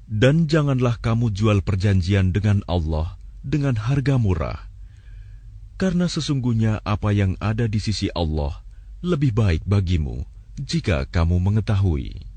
Dan janganlah kamu jual perjanjian dengan Allah dengan harga murah, karena sesungguhnya apa yang ada di sisi Allah lebih baik bagimu jika kamu mengetahui.